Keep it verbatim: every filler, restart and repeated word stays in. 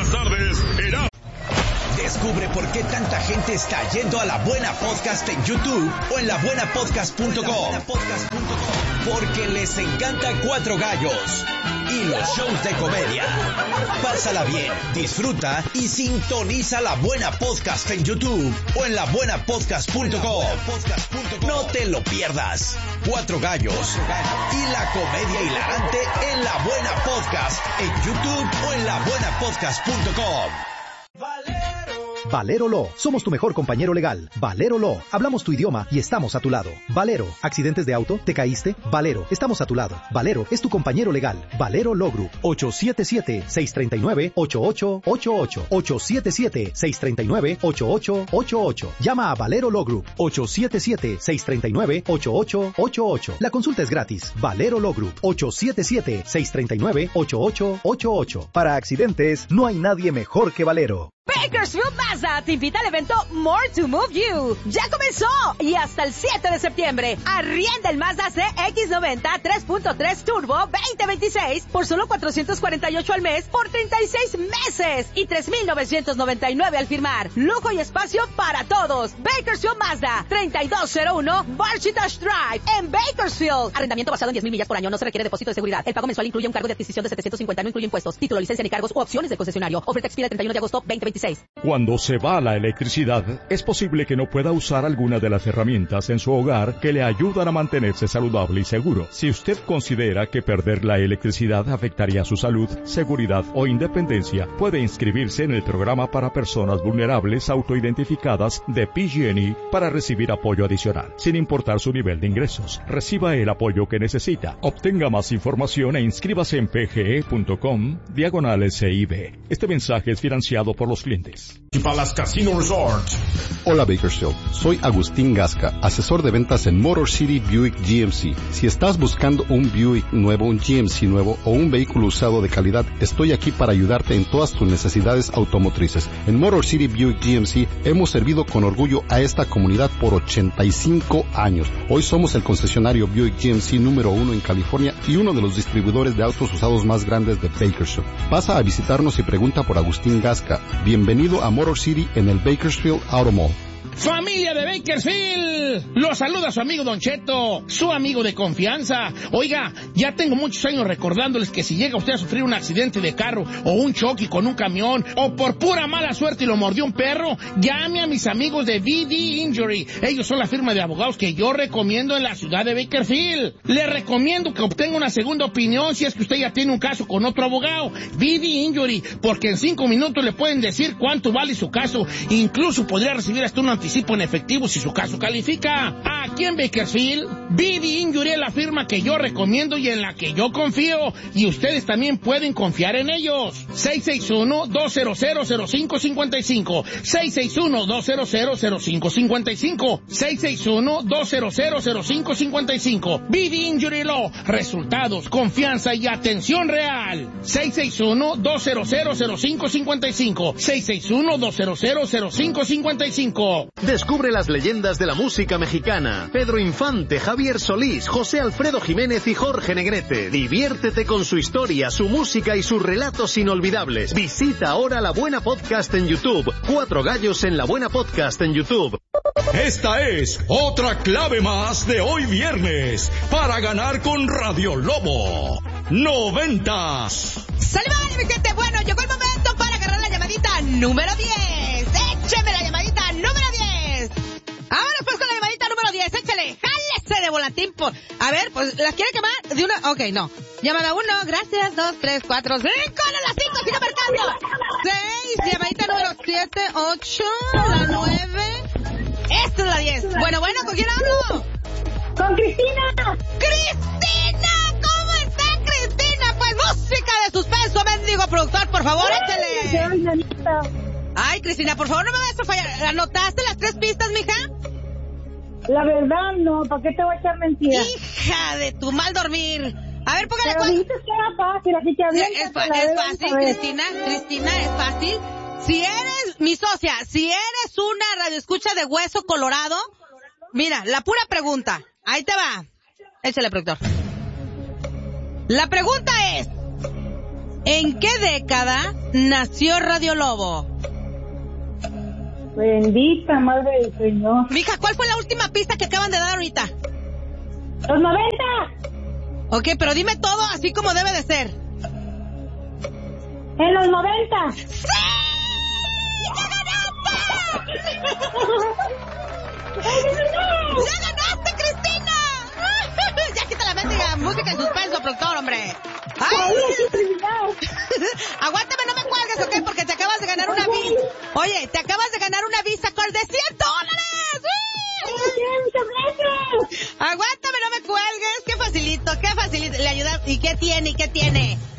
las tardes, era... Descubre por qué tanta gente está yendo a La Buena Podcast en YouTube o en la buena podcast punto com. Porque les encanta Cuatro Gallos y los shows de comedia. Pásala bien, disfruta y sintoniza La Buena Podcast en YouTube o en la buena podcast punto com. No te lo pierdas. Cuatro Gallos y la comedia hilarante en La Buena Podcast en YouTube o en la buena podcast punto com. Valero Law. Somos tu mejor compañero legal. Valero Law. Hablamos tu idioma y estamos a tu lado. Valero. ¿Accidentes de auto? ¿Te caíste? Valero. Estamos a tu lado. Valero es tu compañero legal. Valero Law Group. ocho siete siete, seis tres nueve, ocho ocho ocho ocho. ocho siete siete, seis tres nueve, ocho ocho ocho ocho. Llama a Valero Law Group. ocho siete siete, seis tres nueve, ocho ocho ocho ocho. La consulta es gratis. Valero Law Group. ocho siete siete, seis tres nueve, ocho ocho ocho ocho. Para accidentes, no hay nadie mejor que Valero. Bakersfield Mazda te invita al evento More to Move You. ¡Ya comenzó! Y hasta el siete de septiembre, arrienda el Mazda C X noventa tres punto tres Turbo veinte veintiséis por solo cuatrocientos cuarenta y ocho al mes por treinta y seis meses y tres mil novecientos noventa y nueve al firmar. Lujo y espacio para todos. Bakersfield Mazda, treinta y dos cero uno Barchitash Drive en Bakersfield. Arrendamiento basado en diez mil millas por año. No se requiere depósito de seguridad. El pago mensual incluye un cargo de adquisición de setecientos cincuenta, no incluye impuestos, título, licencia ni cargos u opciones del concesionario. Oferta expira el treinta y uno de agosto veinte veintiséis. Cuando se va la electricidad, es posible que no pueda usar alguna de las herramientas en su hogar que le ayudan a mantenerse saludable y seguro. Si usted considera que perder la electricidad afectaría su salud, seguridad o independencia, puede inscribirse en el programa para personas vulnerables autoidentificadas de P G and E para recibir apoyo adicional, sin importar su nivel de ingresos. Reciba el apoyo que necesita. Obtenga más información e inscríbase en pge.com diagonal SIB. Este mensaje es financiado por los clientes. Y Palace Casino Resort. Hola Bakersfield, soy Agustín Gasca, asesor de ventas en Motor City Buick G M C. Si estás buscando un Buick nuevo, un G M C nuevo o un vehículo usado de calidad, estoy aquí para ayudarte en todas tus necesidades automotrices. En Motor City Buick G M C hemos servido con orgullo a esta comunidad por ochenta y cinco años. Hoy somos el concesionario Buick G M C número uno en California y uno de los distribuidores de autos usados más grandes de Bakersfield. Pasa a visitarnos y pregunta por Agustín Gasca. Bienvenido a Motor City en el Bakersfield Auto Mall. Familia de Bakersfield, los saluda su amigo Don Cheto, su amigo de confianza. Oiga, ya tengo muchos años recordándoles que si llega usted a sufrir un accidente de carro o un choque con un camión o por pura mala suerte y lo mordió un perro, llame a mis amigos de V D Injury. Ellos son la firma de abogados que yo recomiendo en la ciudad de Bakersfield. Le recomiendo que obtenga una segunda opinión si es que usted ya tiene un caso con otro abogado. V D Injury, porque en cinco minutos le pueden decir cuánto vale su caso. Incluso podría recibir hasta un anticipo en efectivo si su caso califica. Aquí en Bakersfield, V D Injury es la firma que yo recomiendo y en la que yo confío, y ustedes también pueden confiar en ellos. seis seis uno, dos cero cero, cero cinco cinco cinco, seis seis uno, dos cero cero, cero cinco cinco cinco, seis seis uno, dos cero cero, cero cinco cinco cinco. V D Injury Law, resultados, confianza y atención real. seis seis uno, dos cero cero, cero cinco cinco cinco, seis seis uno, dos cero cero, cero cinco cinco cinco. Descubre las leyendas de la música mexicana. Pedro Infante, Javier Solís, José Alfredo Jiménez y Jorge Negrete. Diviértete con su historia, su música y sus relatos inolvidables. Visita ahora La Buena Podcast en YouTube. Cuatro Gallos en La Buena Podcast en YouTube. Esta es otra clave más de hoy viernes para ganar con Radio Lobo. Noventas. ¡Salve, mi gente! Bueno, llegó el momento para agarrar la llamadita número diez. ¡Écheme la llamadita número diez! Ahora pues con la llamadita número diez, échale, jálese de volatín. Por... A ver, pues, ¿la quiere quemar? De una... Ok, no. Llamada uno, gracias, dos, tres, cuatro, cinco, no, la cinco, sigue marcando. Seis, llamadita número siete, ocho, la nueve. Esta es la diez. Bueno, bueno, ¿con quién hablo? Con Cristina. ¡Cristina! ¿Cómo está Cristina? Pues música de suspenso, mendigo productor, por favor, échale. Ay, Cristina, por favor, no me vayas a fallar. ¿Anotaste las tres pistas, mija? La verdad, no. ¿Para qué te voy a echar mentiras? Hija de tu mal dormir. A ver, póngale... Pero dijiste que era fácil, así que aviéntate. Es, fa- es fácil, Cristina. Cristina, es fácil. Si eres, mi socia, si eres una radioescucha de Hueso Colorado, mira, la pura pregunta. Ahí te va. Échale, productor. La pregunta es... ¿En qué década nació Radio Lobo? Bendita madre del Señor. Mija, ¿cuál fue la última pista que acaban de dar ahorita? Los noventa. Ok, pero dime todo así como debe de ser. En los noventa. ¡Sí! ¡Ya ganaste! ¡Ya ganaste, Cristina! Ya quita la mendiga música en suspenso, productor, hombre. ¡Ay! Aguántame, no me cuelgues, ¿ok? Porque te acabas de ganar una visa. Oye, te acabas de ganar una visa Card de cien dólares. ¡Muchas gracias! Aguántame, no me cuelgues. Qué facilito, qué facilito. Le ayuda. ¿Y qué tiene? ¿Y qué tiene?